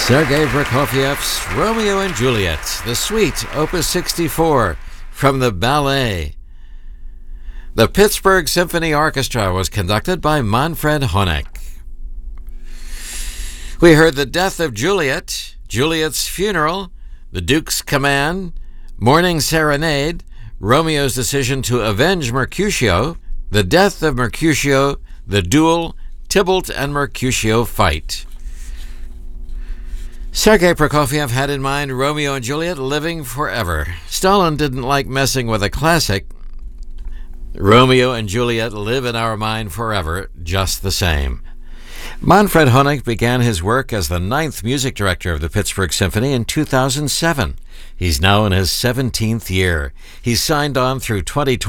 Sergei Prokofiev's Romeo and Juliet, the Suite, Opus 64, from the ballet. The Pittsburgh Symphony Orchestra was conducted by Manfred Honeck. We heard The Death of Juliet, Juliet's Funeral, The Duke's Command, Morning Serenade, Romeo's Decision to Avenge Mercutio, The Death of Mercutio, The Duel, Tybalt and Mercutio Fight. Sergei Prokofiev had in mind Romeo and Juliet living forever. Stalin didn't like messing with a classic. Romeo and Juliet live in our mind forever, just the same. Manfred Honeck began his work as the 9th music director of the Pittsburgh Symphony in 2007. He's now in his 17th year. He's signed on through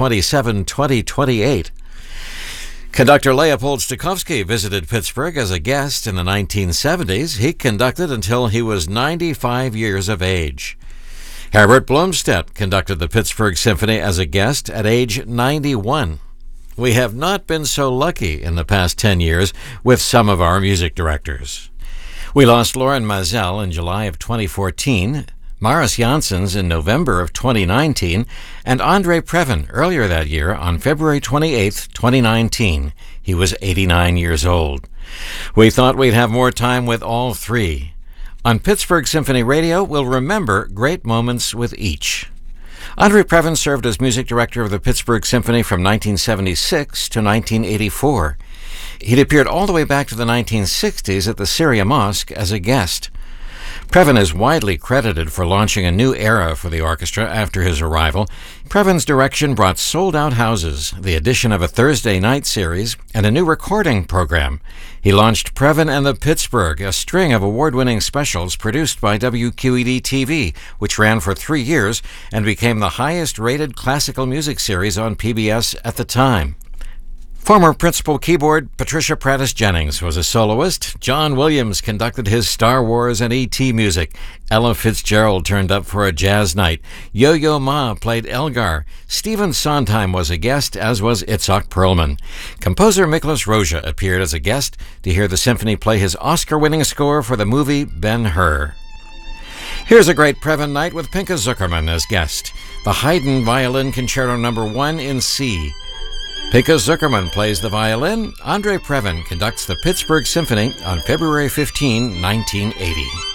2027-2028. Conductor Leopold Stokowski visited Pittsburgh as a guest in the 1970s. He conducted until he was 95 years of age. Herbert Blomstedt conducted the Pittsburgh Symphony as a guest at age 91. We have not been so lucky in the past 10 years with some of our music directors. We lost Loren Maazel in July of 2014, Maris Janssens in November of 2019, and Andre Previn earlier that year on February 28, 2019. He was 89 years old. We thought we'd have more time with all three. On Pittsburgh Symphony Radio, we'll remember great moments with each. Andre Previn served as music director of the Pittsburgh Symphony from 1976 to 1984. He'd appeared all the way back to the 1960s at the Syria Mosque as a guest. Previn is widely credited for launching a new era for the orchestra after his arrival. Previn's direction brought sold-out houses, the addition of a Thursday night series, and a new recording program. He launched Previn and the Pittsburgh, a string of award-winning specials produced by WQED-TV, which ran for 3 years and became the highest-rated classical music series on PBS at the time. Former principal keyboard Patricia Prattis Jennings was a soloist. John Williams conducted his Star Wars and E.T. music. Ella Fitzgerald turned up for a jazz night. Yo-Yo Ma played Elgar. Stephen Sondheim was a guest, as was Itzhak Perlman. Composer Miklos Rozsa appeared as a guest to hear the symphony play his Oscar-winning score for the movie Ben-Hur. Here's a great Previn night with Pinka Zuckerman as guest. The Haydn Violin Concerto No. 1 in C. Pinka Zuckerman plays the violin. Andre Previn conducts the Pittsburgh Symphony on February 15, 1980.